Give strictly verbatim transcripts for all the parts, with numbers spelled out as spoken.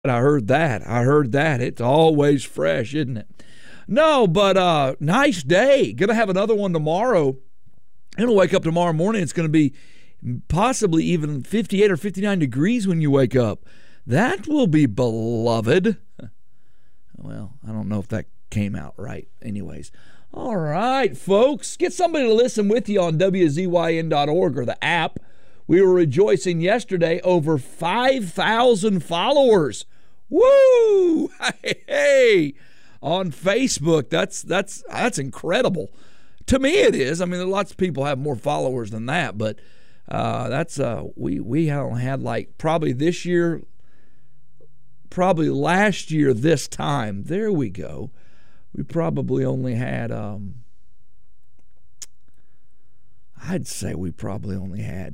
I heard that. I heard that. It's always fresh, isn't it? No, but uh, nice day. Going to have another one tomorrow. I'm going to wake up tomorrow morning. It's going to be possibly even fifty-eight or fifty-nine degrees when you wake up. That will be beloved. Well, I don't know if that came out right. Anyways. All right, folks. Get somebody to listen with you on W Z Y N dot org or the app. We were rejoicing yesterday over five thousand followers. Woo! Hey, hey! On Facebook. That's that's that's incredible. To me it is. I mean, lots of people have more followers than that, but uh, that's uh, we we had like probably this year, probably last year this time. There we go. We probably only had um, I'd say we probably only had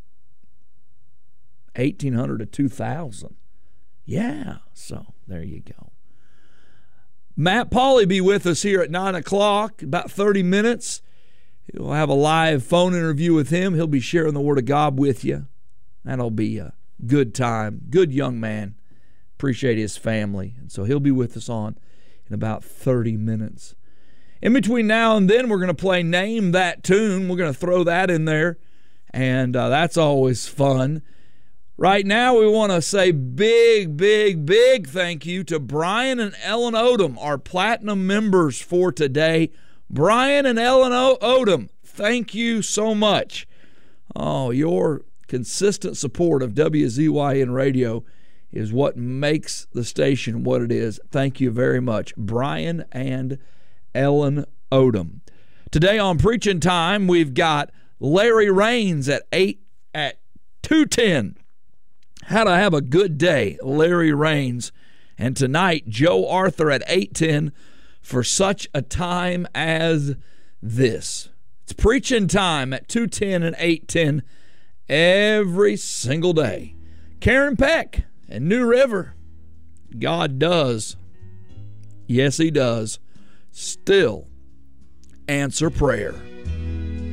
eighteen hundred to two thousand. Yeah, so there you go. Matt Pauley be with us here at nine o'clock, about thirty minutes. We'll have a live phone interview with him. He'll be sharing the Word of God with you. That'll be a good time. Good young man. Appreciate his family. And so he'll be with us on in about thirty minutes. In between now and then, we're going to play Name That Tune. We're going to throw that in there, and uh, that's always fun. Right now, we want to say big, big, big thank you to Brian and Ellen Odom, our platinum members for today. Brian and Ellen Odom, thank you so much. Oh, your consistent support of W Z Y N Radio is what makes the station what it is. Thank you very much, Brian and Ellen Odom. Today on Preaching Time, we've got Larry Raines at eight at two ten. How to have a good day, Larry Raines. And tonight, Joe Arthur at eight ten for such a time as this. It's Preaching Time at two ten and eight ten every single day. Karen Peck and New River. God does, yes he does, still answer prayer.